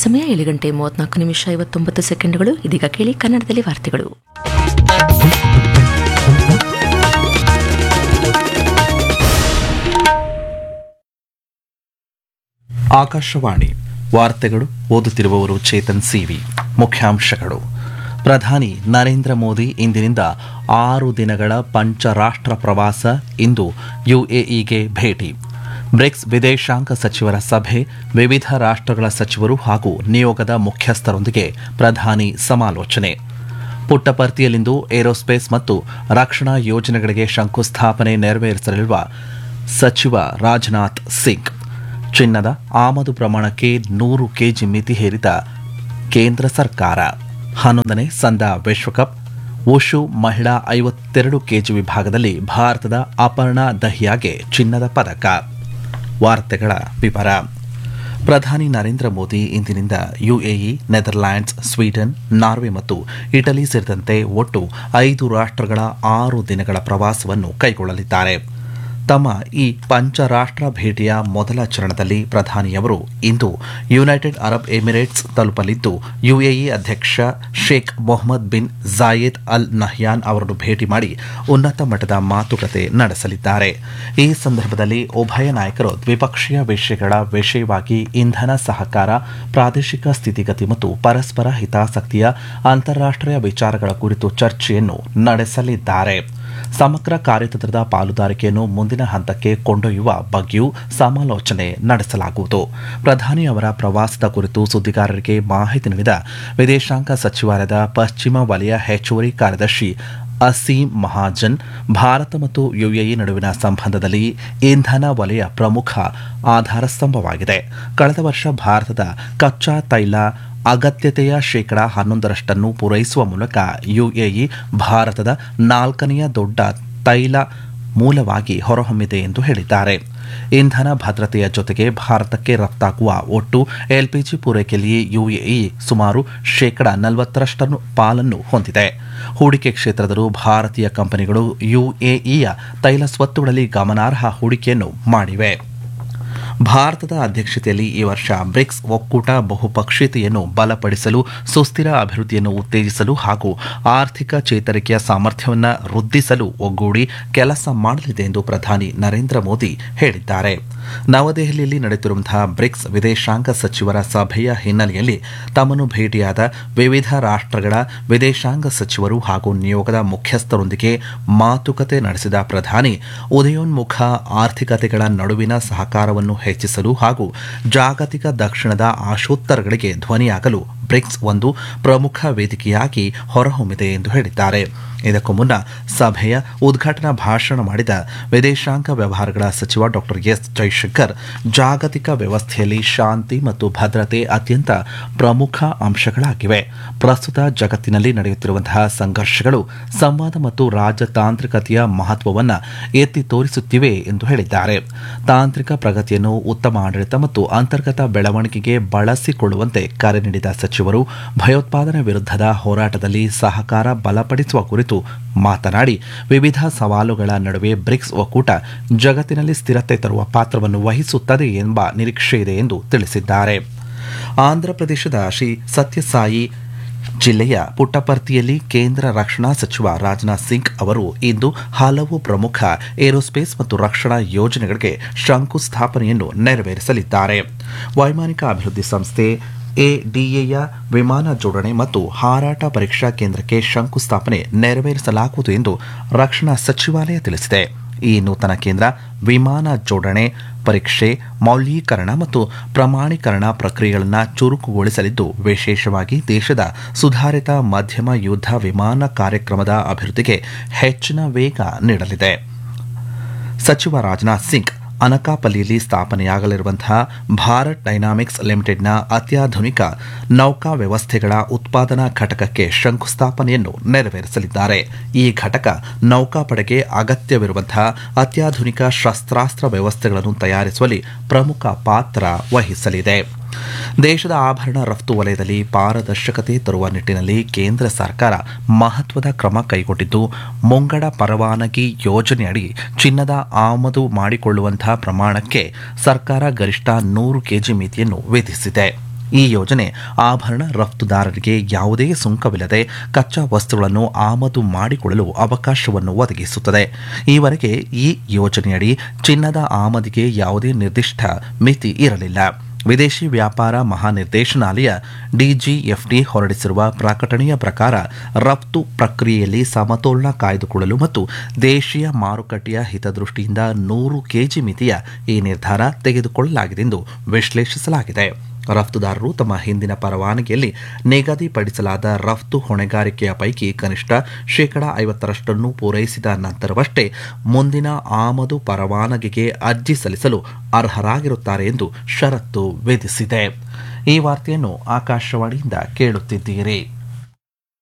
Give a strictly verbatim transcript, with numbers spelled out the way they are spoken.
ಸಮಯ ಏಳು ಗಂಟೆ ಮೂವತ್ನಾಲ್ಕು ನಿಮಿಷ ಐವತ್ತೊಂಬತ್ತು ಸೆಕೆಂಡ್ಗಳು. ಇದೀಗ ಕೇಳಿ ಕನ್ನಡದಲ್ಲಿ ವಾರ್ತೆಗಳು. ಆಕಾಶವಾಣಿ ವಾರ್ತೆಗಳು. ಓದುತ್ತಿರುವವರು ಚೇತನ್ ಸಿವಿ. ಮುಖ್ಯಾಂಶಗಳು: ಪ್ರಧಾನಿ ನರೇಂದ್ರ ಮೋದಿ ಇಂದಿನಿಂದ ಆರು ದಿನಗಳ ಪಂಚರಾಷ್ಟ್ರ ಪ್ರವಾಸ, ಇಂದು ಯುಎಇಗೆ ಭೇಟಿ. ಬ್ರಿಕ್ಸ್ ವಿದೇಶಾಂಗ ಸಚಿವರ ಸಭೆ, ವಿವಿಧ ರಾಷ್ಟ್ರಗಳ ಸಚಿವರು ಹಾಗೂ ನಿಯೋಗದ ಮುಖ್ಯಸ್ಥರೊಂದಿಗೆ ಪ್ರಧಾನಿ ಸಮಾಲೋಚನೆ. ಪುಟ್ಟಪರ್ತಿಯಲ್ಲಿಂದು ಏರೋಸ್ಪೇಸ್ ಮತ್ತು ರಕ್ಷಣಾ ಯೋಜನೆಗಳಿಗೆ ಶಂಕುಸ್ಥಾಪನೆ ನೆರವೇರಿಸಲಿರುವ ಸಚಿವ ರಾಜನಾಥ್ ಸಿಂಗ್. ಚಿನ್ನದ ಆಮದು ಪ್ರಮಾಣಕ್ಕೆ ನೂರು ಕೆಜಿ ಮಿತಿ ಹೇರಿದ ಕೇಂದ್ರ ಸರ್ಕಾರ. ಹನ್ನೊಂದನೇ ಸಂದಾ ವಿಶ್ವಕಪ್ ವುಶು ಮಹಿಳಾ ಐವತ್ತೆರಡು ಕೆಜಿ ವಿಭಾಗದಲ್ಲಿ ಭಾರತದ ಅಪರ್ಣಾ ದಹಿಯಾಗೆ ಚಿನ್ನದ ಪದಕ. ವಾರ್ತೆಗಳ ವಿವರ. ಪ್ರಧಾನಿ ನರೇಂದ್ರ ಮೋದಿ ಇಂದಿನಿಂದ ಯುಎಇ, ನೆದರ್ಲ್ಯಾಂಡ್ಸ್, ಸ್ವೀಡನ್, ನಾರ್ವೆ ಮತ್ತು ಇಟಲಿ ಸೇರಿದಂತೆ ಒಟ್ಟು ಐದು ರಾಷ್ಟ್ರಗಳ ಆರು ದಿನಗಳ ಪ್ರವಾಸವನ್ನು ಕೈಗೊಳ್ಳಲಿದ್ದಾರೆ. ತಮ್ಮ ಈ ಪಂಚರಾಷ್ಟ್ರ ಭೇಟಿಯ ಮೊದಲ ಚರಣದಲ್ಲಿ ಪ್ರಧಾನಿಯವರು ಇಂದು ಯುನೈಟೆಡ್ ಅರಬ್ ಎಮಿರೇಟ್ಸ್ ತಲುಪಲಿದ್ದು, ಯುಎಇ ಅಧ್ಯಕ್ಷ Sheikh Mohammed bin Zayed Al Nahyan ಅವರನ್ನು ಭೇಟಿ ಮಾಡಿ ಉನ್ನತ ಮಟ್ಟದ ಮಾತುಕತೆ ನಡೆಸಲಿದ್ದಾರೆ. ಈ ಸಂದರ್ಭದಲ್ಲಿ ಉಭಯ ನಾಯಕರು ದ್ವಿಪಕ್ಷೀಯ ವಿಷಯಗಳ ವಿಷಯವಾಗಿ ಇಂಧನ ಸಹಕಾರ, ಪ್ರಾದೇಶಿಕ ಸ್ಥಿತಿಗತಿ ಮತ್ತು ಪರಸ್ಪರ ಹಿತಾಸಕ್ತಿಯ ಅಂತಾರಾಷ್ಟ್ರೀಯ ವಿಚಾರಗಳ ಕುರಿತು ಚರ್ಚೆಯನ್ನು ನಡೆಸಲಿದ್ದಾರೆ. ಸಮಗ್ರ ಕಾರ್ಯತಂತ್ರದ ಪಾಲುದಾರಿಕೆಯನ್ನು ಮುಂದಿನ ಹಂತಕ್ಕೆ ಕೊಂಡೊಯ್ಯುವ ಬಗ್ಗೆಯೂ ಸಮಾಲೋಚನೆ ನಡೆಸಲಾಗುವುದು. ಪ್ರಧಾನಿ ಅವರ ಪ್ರವಾಸದ ಕುರಿತು ಸುದ್ದಿಗಾರರಿಗೆ ಮಾಹಿತಿ ನೀಡಿದ ವಿದೇಶಾಂಗ ಸಚಿವಾಲಯದ ಪಶ್ಚಿಮ ವಲಯ ಹೆಚ್ಚುವರಿ ಕಾರ್ಯದರ್ಶಿ ಅಸೀಂ ಮಹಾಜನ್, ಭಾರತ ಮತ್ತು ಯುಎಇ ನಡುವಿನ ಸಂಬಂಧದಲ್ಲಿ ಇಂಧನ ವಲಯ ಪ್ರಮುಖ ಆಧಾರಸ್ತಂಭವಾಗಿದೆ. ಕಳೆದ ವರ್ಷ ಭಾರತದ ಕಚ್ಚಾ ತೈಲ ಅಗತ್ಯತೆಯ ಶೇಕಡಾ ಹನ್ನೊಂದರಷ್ಟನ್ನು ಪೂರೈಸುವ ಮೂಲಕ ಯುಎಇ ಭಾರತದ ನಾಲ್ಕನೆಯ ದೊಡ್ಡ ತೈಲ ಮೂಲವಾಗಿ ಹೊರಹೊಮ್ಮಿದೆ ಎಂದು ಹೇಳಿದ್ದಾರೆ. ಇಂಧನ ಭದ್ರತೆಯ ಜೊತೆಗೆ ಭಾರತಕ್ಕೆ ರಫ್ತಾಗುವ ಒಟ್ಟು ಎಲ್ಪಿಜಿ ಪೂರೈಕೆಯಲ್ಲಿ ಯುಎಇ ಸುಮಾರು ಶೇಕಡಾ ನಲವತ್ತರಷ್ಟು ಪಾಲನ್ನು ಹೊಂದಿದೆ. ಹೂಡಿಕೆ ಕ್ಷೇತ್ರದಲ್ಲೂ ಭಾರತೀಯ ಕಂಪನಿಗಳು ಯುಎಇಯ ತೈಲ ಸ್ವತ್ತುಗಳಲ್ಲಿ ಗಮನಾರ್ಹ ಹೂಡಿಕೆಯನ್ನು ಮಾಡಿವೆ. ಭಾರತದ ಅಧ್ಯಕ್ಷತೆಯಲ್ಲಿ ಈ ವರ್ಷ ಬ್ರಿಕ್ಸ್ ಒಕ್ಕೂಟ ಬಹುಪಕ್ಷೀಯತೆಯನ್ನು ಬಲಪಡಿಸಲು, ಸುಸ್ಥಿರ ಅಭಿವೃದ್ಧಿಯನ್ನು ಉತ್ತೇಜಿಸಲು ಹಾಗೂ ಆರ್ಥಿಕ ಚೇತರಿಕೆಯ ಸಾಮರ್ಥ್ಯವನ್ನು ವೃದ್ಧಿಸಲು ಒಗ್ಗೂಡಿ ಕೆಲಸ ಮಾಡಲಿದೆ ಎಂದು ಪ್ರಧಾನಿ ನರೇಂದ್ರ ಮೋದಿ ಹೇಳಿದ್ದಾರೆ. ನವದೆಹಲಿಯಲ್ಲಿ ನಡೆಯುತ್ತಿರುವಂತಹ ಬ್ರಿಕ್ಸ್ ವಿದೇಶಾಂಗ ಸಚಿವರ ಸಭೆಯ ಹಿನ್ನೆಲೆಯಲ್ಲಿ ತಮ್ಮನ್ನು ಭೇಟಿಯಾದ ವಿವಿಧ ರಾಷ್ಟ್ರಗಳ ವಿದೇಶಾಂಗ ಸಚಿವರು ಹಾಗೂ ನಿಯೋಗದ ಮುಖ್ಯಸ್ಥರೊಂದಿಗೆ ಮಾತುಕತೆ ನಡೆಸಿದ ಪ್ರಧಾನಿ, ಉದಯೋನ್ಮುಖ ಆರ್ಥಿಕತೆಗಳ ನಡುವಿನ ಸಹಕಾರವನ್ನು ಹೆಚ್ಚಿಸಲು ಹಾಗೂ ಜಾಗತಿಕ ದಕ್ಷಿಣದ ಆಶೋತ್ತರಗಳಿಗೆ ಧ್ವನಿಯಾಗಲು ಬ್ರಿಕ್ಸ್ ಒಂದು ಪ್ರಮುಖ ವೇದಿಕೆಯಾಗಿ ಹೊರಹೊಮ್ಮಿದೆ ಎಂದು ಹೇಳಿದ್ದಾರೆ. ಇದಕ್ಕೂ ಮುನ್ನ ಸಭೆಯ ಉದ್ಘಾಟನಾ ಭಾಷಣ ಮಾಡಿದ ವಿದೇಶಾಂಗ ವ್ಯವಹಾರಗಳ ಸಚಿವ ಡಾ ಎಸ್ ಜೈಶಂಕರ್, ಜಾಗತಿಕ ವ್ಯವಸ್ಥೆಯಲ್ಲಿ ಶಾಂತಿ ಮತ್ತು ಭದ್ರತೆ ಅತ್ಯಂತ ಪ್ರಮುಖ ಅಂಶಗಳಾಗಿವೆ. ಪ್ರಸ್ತುತ ಜಗತ್ತಿನಲ್ಲಿ ನಡೆಯುತ್ತಿರುವಂತಹ ಸಂಘರ್ಷಗಳು ಸಂವಾದ ಮತ್ತು ರಾಜತಾಂತ್ರಿಕತೆಯ ಮಹತ್ವವನ್ನು ಎತ್ತಿ ತೋರಿಸುತ್ತಿವೆ ಎಂದು ಹೇಳಿದ್ದಾರೆ. ತಾಂತ್ರಿಕ ಪ್ರಗತಿಯನ್ನು ಉತ್ತಮ ಆಡಳಿತ ಮತ್ತು ಅಂತರ್ಗತ ಬೆಳವಣಿಗೆಗೆ ಬಳಸಿಕೊಳ್ಳುವಂತೆ ಕರೆ ನೀಡಿದ ಸಚಿವರು, ಭಯೋತ್ಪಾದನೆ ವಿರುದ್ಧದ ಹೋರಾಟದಲ್ಲಿ ಸಹಕಾರ ಬಲಪಡಿಸುವ ಕುರಿತು ಮಾತನಾಡಿ, ವಿವಿಧ ಸವಾಲುಗಳ ನಡುವೆ ಬ್ರಿಕ್ಸ್ ಒಕ್ಕೂಟ ಜಗತ್ತಿನಲ್ಲಿ ಸ್ಥಿರತೆ ತರುವ ಪಾತ್ರವನ್ನು ವಹಿಸುತ್ತದೆ ಎಂಬ ನಿರೀಕ್ಷೆಯಿದೆ ಎಂದು ತಿಳಿಸಿದ್ದಾರೆ. ಆಂಧ್ರಪ್ರದೇಶದ ಶ್ರೀ ಸತ್ಯಸಾಯಿ ಜಿಲ್ಲೆಯ ಪುಟ್ಟಪರ್ತಿಯಲ್ಲಿ ಕೇಂದ್ರ ರಕ್ಷಣಾ ಸಚಿವ ರಾಜನಾಥ್ ಸಿಂಗ್ ಅವರು ಇಂದು ಹಲವು ಪ್ರಮುಖ ಏರೋಸ್ಪೇಸ್ ಮತ್ತು ರಕ್ಷಣಾ ಯೋಜನೆಗಳಿಗೆ ಶಂಕುಸ್ಥಾಪನೆಯನ್ನು ನೆರವೇರಿಸಲಿದ್ದಾರೆ. ವೈಮಾನಿಕ ಅಭಿವೃದ್ಧಿ ಸಂಸ್ಥೆ ಎಡಿಎಯ ವಿಮಾನ ಜೋಡಣೆ ಮತ್ತು ಹಾರಾಟ ಪರೀಕ್ಷಾ ಕೇಂದ್ರಕ್ಕೆ ಶಂಕುಸ್ಥಾಪನೆ ನೆರವೇರಿಸಲಾಗುವುದು ಎಂದು ರಕ್ಷಣಾ ಸಚಿವಾಲಯ ತಿಳಿಸಿದೆ. ಈ ನೂತನ ಕೇಂದ್ರ ವಿಮಾನ ಜೋಡಣೆ, ಪರೀಕ್ಷೆ, ಮೌಲ್ಯೀಕರಣ ಮತ್ತು ಪ್ರಮಾಣೀಕರಣ ಪ್ರಕ್ರಿಯೆಗಳನ್ನು ಚುರುಕುಗೊಳಿಸಲಿದ್ದು, ವಿಶೇಷವಾಗಿ ದೇಶದ ಸುಧಾರಿತ ಮಧ್ಯಮ ಯುದ್ಧ ವಿಮಾನ ಕಾರ್ಯಕ್ರಮದ ಅಭಿವೃದ್ಧಿಗೆ ಹೆಚ್ಚಿನ ವೇಗ ನೀಡಲಿದೆ. ಸಚಿವ ರಾಜನಾಥ್ ಸಿಂಗ್ ಅನಕಾಪಲ್ಲಿಯಲ್ಲಿ ಸ್ಥಾಪನೆಯಾಗಲಿರುವಂತಹ ಭಾರತ್ ಡೈನಾಮಿಕ್ಸ್ ಲಿಮಿಟೆಡ್ನ ಅತ್ಯಾಧುನಿಕ ನೌಕಾ ವ್ಯವಸ್ಥೆಗಳ ಉತ್ಪಾದನಾ ಘಟಕಕ್ಕೆ ಶಂಕುಸ್ಥಾಪನೆಯನ್ನು ನೆರವೇರಿಸಲಿದ್ದಾರೆ. ಈ ಘಟಕ ನೌಕಾಪಡೆಗೆ ಅಗತ್ಯವಿರುವಂತಹ ಅತ್ಯಾಧುನಿಕ ಶಸ್ತ್ರಾಸ್ತ್ರ ವ್ಯವಸ್ಥೆಗಳನ್ನು ತಯಾರಿಸುವಲ್ಲಿ ಪ್ರಮುಖ ಪಾತ್ರ ವಹಿಸಲಿದೆ. ದೇಶದ ಆಭರಣ ರಫ್ತು ವಲಯದಲ್ಲಿ ಪಾರದರ್ಶಕತೆ ತರುವ ನಿಟ್ಟಿನಲ್ಲಿ ಕೇಂದ್ರ ಸರ್ಕಾರ ಮಹತ್ವದ ಕ್ರಮ ಕೈಗೊಂಡಿದ್ದು, ಮುಂಗಡ ಪರವಾನಗಿ ಯೋಜನೆಯಡಿ ಚಿನ್ನದ ಆಮದು ಮಾಡಿಕೊಳ್ಳುವಂತಹ ಪ್ರಮಾಣಕ್ಕೆ ಸರ್ಕಾರ ಗರಿಷ್ಠ ನೂರು ಕೆಜಿ ಮಿತಿಯನ್ನು ವಿಧಿಸಿದೆ. ಈ ಯೋಜನೆ ಆಭರಣ ರಫ್ತುದಾರರಿಗೆ ಯಾವುದೇ ಸುಂಕವಿಲ್ಲದೆ ಕಚ್ಚಾ ವಸ್ತುಗಳನ್ನು ಆಮದು ಮಾಡಿಕೊಳ್ಳಲು ಅವಕಾಶವನ್ನು ಒದಗಿಸುತ್ತದೆ. ಈವರೆಗೆ ಈ ಯೋಜನೆಯಡಿ ಚಿನ್ನದ ಆಮದಿಗೆ ಯಾವುದೇ ನಿರ್ದಿಷ್ಟ ಮಿತಿ ಇರಲಿಲ್ಲ. ವಿದೇಶಿ ವ್ಯಾಪಾರ ಮಹಾನಿರ್ದೇಶನಾಲಯ ಡಿಜಿಎಫ್ಟಿ ಹೊರಡಿಸಿರುವ ಪ್ರಕಟಣೆಯ ಪ್ರಕಾರ ರಫ್ತು ಪ್ರಕ್ರಿಯೆಯಲ್ಲಿ ಸಮತೋಲನ ಕಾಯ್ದುಕೊಳ್ಳಲು ಮತ್ತು ದೇಶೀಯ ಮಾರುಕಟ್ಟೆಯ ಹಿತದೃಷ್ಟಿಯಿಂದ ನೂರು ಕೆಜಿ ಮಿತಿಯ ಈ ನಿರ್ಧಾರ ತೆಗೆದುಕೊಳ್ಳಲಾಗಿದೆ ಎಂದು ವಿಶ್ಲೇಷಿಸಲಾಗಿದೆ. ರಫ್ತುದಾರರು ತಮ್ಮ ಹಿಂದಿನ ಪರವಾನಗಿಯಲ್ಲಿ ನಿಗದಿಪಡಿಸಲಾದ ರಫ್ತು ಹೊಣೆಗಾರಿಕೆಯ ಪೈಕಿ ಕನಿಷ್ಠ ಶೇಕಡಾ ಐವತ್ತರಷ್ಟನ್ನು ಪೂರೈಸಿದ ನಂತರವಷ್ಟೇ ಮುಂದಿನ ಆಮದು ಪರವಾನಗಿಗೆ ಅರ್ಜಿ ಸಲ್ಲಿಸಲು ಅರ್ಹರಾಗಿರುತ್ತಾರೆ ಎಂದು ಷರತ್ತು ವಿಧಿಸಿದೆ. ಈ ವಾರ್ತೆಯನ್ನು ಆಕಾಶವಾಣಿಯಿಂದ ಕೇಳುತ್ತಿದ್ದೀರಿ.